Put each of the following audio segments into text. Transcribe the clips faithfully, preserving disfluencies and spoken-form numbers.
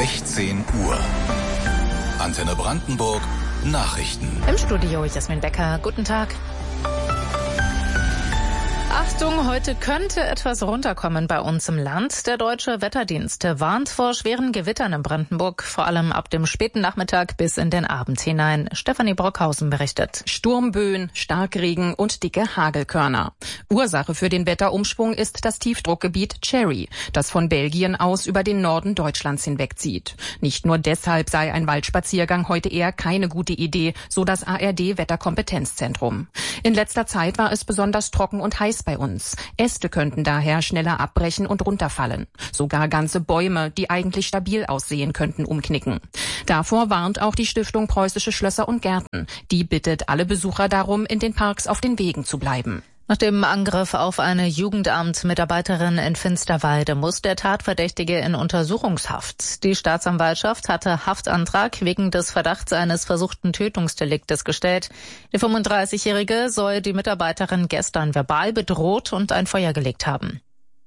sechzehn Uhr. Antenne Brandenburg Nachrichten. Im Studio Jasmin Becker. Guten Tag. Achtung, heute könnte etwas runterkommen bei uns im Land. Der Deutsche Wetterdienst warnt vor schweren Gewittern in Brandenburg, vor allem ab dem späten Nachmittag bis in den Abend hinein. Stefanie Brockhausen berichtet. Sturmböen, Starkregen und dicke Hagelkörner. Ursache für den Wetterumschwung ist das Tiefdruckgebiet Cherry, das von Belgien aus über den Norden Deutschlands hinwegzieht. Nicht nur deshalb sei ein Waldspaziergang heute eher keine gute Idee, so das A R D-Wetterkompetenzzentrum. In letzter Zeit war es besonders trocken und heiß bei uns. Äste könnten daher schneller abbrechen und runterfallen. Sogar ganze Bäume, die eigentlich stabil aussehen, könnten umknicken. Davor warnt auch die Stiftung Preußische Schlösser und Gärten. Die bittet alle Besucher darum, in den Parks auf den Wegen zu bleiben. Nach dem Angriff auf eine Jugendamtsmitarbeiterin in Finsterwalde muss der Tatverdächtige in Untersuchungshaft. Die Staatsanwaltschaft hatte Haftantrag wegen des Verdachts eines versuchten Tötungsdeliktes gestellt. Der fünfunddreißigjährige soll die Mitarbeiterin gestern verbal bedroht und ein Feuer gelegt haben.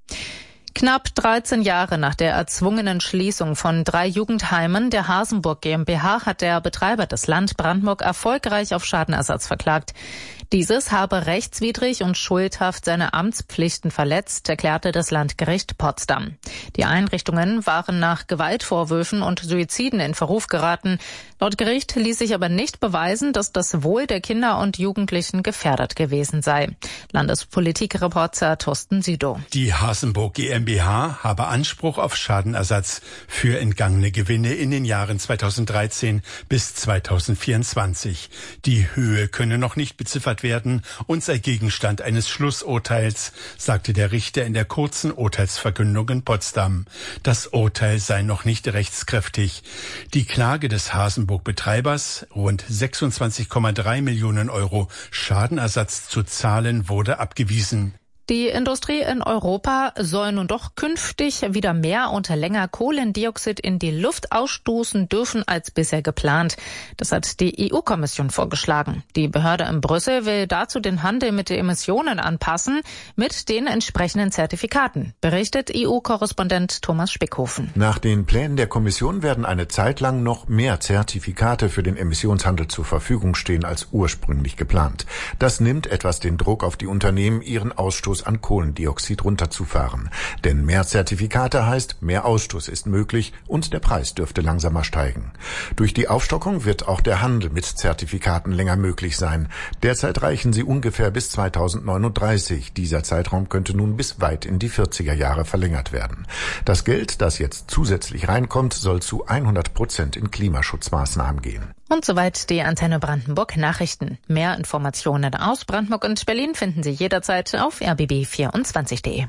Knapp dreizehn Jahre nach der erzwungenen Schließung von drei Jugendheimen der Hasenburg GmbH hat der Betreiber des Land Brandenburg erfolgreich auf Schadenersatz verklagt. Dieses habe rechtswidrig und schuldhaft seine Amtspflichten verletzt, erklärte das Landgericht Potsdam. Die Einrichtungen waren nach Gewaltvorwürfen und Suiziden in Verruf geraten. Laut Gericht ließ sich aber nicht beweisen, dass das Wohl der Kinder und Jugendlichen gefährdet gewesen sei. Landespolitikreporter Thorsten Sido. Die Hasenburg GmbH habe Anspruch auf Schadenersatz für entgangene Gewinne in den Jahren zweitausenddreizehn bis zweitausendvierundzwanzig. Die Höhe könne noch nicht beziffert werden und sei Gegenstand eines Schlussurteils, sagte der Richter in der kurzen Urteilsverkündung in Potsdam. Das Urteil sei noch nicht rechtskräftig. Die Klage des Hasenburg-Betreibers, rund sechsundzwanzig Komma drei Millionen Euro Schadenersatz zu zahlen, wurde abgewiesen. Die Industrie in Europa soll nun doch künftig wieder mehr und länger Kohlendioxid in die Luft ausstoßen dürfen als bisher geplant. Das hat die E U-Kommission vorgeschlagen. Die Behörde in Brüssel will dazu den Handel mit den Emissionen anpassen mit den entsprechenden Zertifikaten, berichtet E U-Korrespondent Thomas Spickhofen. Nach den Plänen der Kommission werden eine Zeit lang noch mehr Zertifikate für den Emissionshandel zur Verfügung stehen als ursprünglich geplant. Das nimmt etwas den Druck auf die Unternehmen, ihren Ausstoß an Kohlendioxid runterzufahren. Denn mehr Zertifikate heißt, mehr Ausstoß ist möglich und der Preis dürfte langsamer steigen. Durch die Aufstockung wird auch der Handel mit Zertifikaten länger möglich sein. Derzeit reichen sie ungefähr bis zweitausendneununddreißig. Dieser Zeitraum könnte nun bis weit in die vierziger Jahre verlängert werden. Das Geld, das jetzt zusätzlich reinkommt, soll zu hundert Prozent in Klimaschutzmaßnahmen gehen. Und soweit die Antenne Brandenburg Nachrichten. Mehr Informationen aus Brandenburg und Berlin finden Sie jederzeit auf r b b vierundzwanzig punkt d e.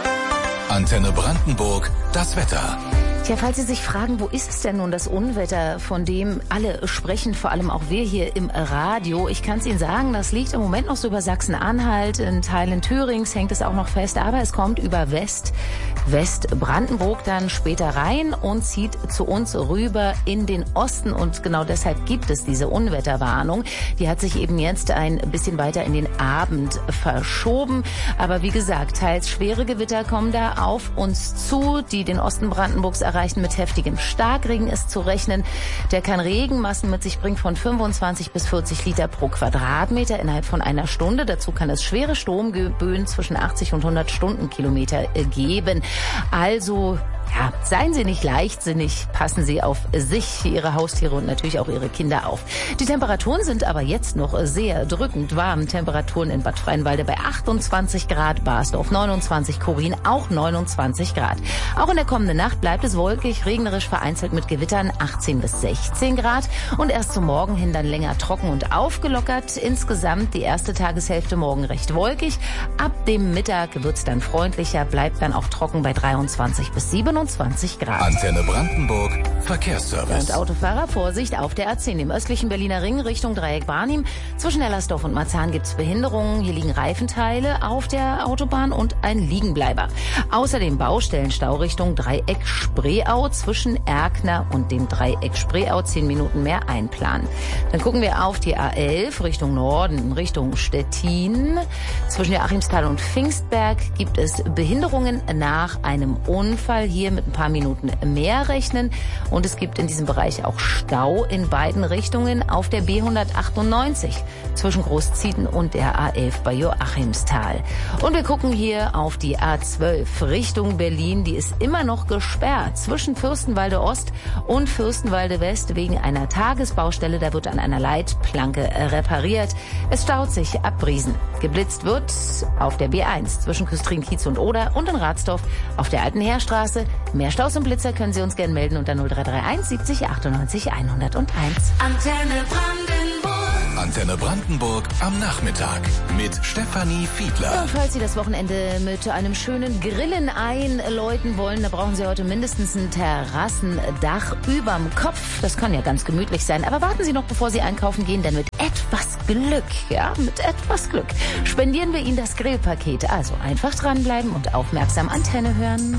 Antenne Brandenburg, das Wetter. Tja, falls Sie sich fragen, wo ist es denn nun das Unwetter, von dem alle sprechen, vor allem auch wir hier im Radio. Ich kann es Ihnen sagen, das liegt im Moment noch so über Sachsen-Anhalt, in Teilen Thürings hängt es auch noch fest, aber es kommt über West, Westbrandenburg dann später rein und zieht zu uns rüber in den Osten und genau deshalb gibt es diese Unwetterwarnung. Die hat sich eben jetzt ein bisschen weiter in den Abend verschoben, aber wie gesagt, teils schwere Gewitter kommen da auf uns zu, die den Osten Brandenburgs erreichen. Mit heftigem Starkregen ist zu rechnen. Der kann Regenmassen mit sich bringen von fünfundzwanzig bis vierzig Liter pro Quadratmeter innerhalb von einer Stunde. Dazu kann es schwere Sturmböen zwischen achtzig und hundert Stundenkilometer geben. Also, ja, seien Sie nicht leichtsinnig, passen Sie auf sich, Ihre Haustiere und natürlich auch Ihre Kinder auf. Die Temperaturen sind aber jetzt noch sehr drückend warm. Temperaturen in Bad Freienwalde bei achtundzwanzig Grad, Basdorf neunundzwanzig, Korin auch neunundzwanzig Grad. Auch in der kommenden Nacht bleibt es wolkig, regnerisch vereinzelt mit Gewittern achtzehn bis sechzehn Grad und erst zum Morgen hin dann länger trocken und aufgelockert. Insgesamt die erste Tageshälfte morgen recht wolkig. Ab dem Mittag wird es dann freundlicher, bleibt dann auch trocken bei dreiundzwanzig bis siebenundzwanzig Grad. Antenne Brandenburg, Verkehrsservice. Und Autofahrer, Vorsicht auf der A zehn im östlichen Berliner Ring Richtung Dreieck Barnim. Zwischen Ellersdorf und Marzahn gibt es Behinderungen. Hier liegen Reifenteile auf der Autobahn und ein Liegenbleiber. Außerdem Baustellenstau Richtung Dreieck Spreeau zwischen Erkner und dem Dreieck Spreeau. Zehn Minuten mehr einplanen. Dann gucken wir auf die A elf Richtung Norden, Richtung Stettin. Zwischen Joachimsthal und Pfingstberg gibt es Behinderungen nach einem Unfall. Hier hier mit ein paar Minuten mehr rechnen. Und es gibt in diesem Bereich auch Stau in beiden Richtungen auf der B hundertachtundneunzig zwischen Großzieten und der A elf bei Joachimsthal. Und wir gucken hier auf die A zwölf Richtung Berlin. Die ist immer noch gesperrt zwischen Fürstenwalde Ost und Fürstenwalde West wegen einer Tagesbaustelle. Da wird an einer Leitplanke repariert. Es staut sich ab Briesen. Geblitzt wird auf der B eins zwischen Küstrin-Kiez und Oder und in Radsdorf auf der Alten Heerstraße. Mehr Staus und Blitzer können Sie uns gerne melden unter null drei drei eins siebzig achtundneunzig hunderteins. Antenne Brandenburg. Antenne Brandenburg am Nachmittag mit Stefanie Fiedler. Und falls Sie das Wochenende mit einem schönen Grillen einläuten wollen, da brauchen Sie heute mindestens ein Terrassendach überm Kopf. Das kann ja ganz gemütlich sein. Aber warten Sie noch, bevor Sie einkaufen gehen, denn mit etwas Glück, ja, mit etwas Glück spendieren wir Ihnen das Grillpaket. Also einfach dranbleiben und aufmerksam Antenne hören.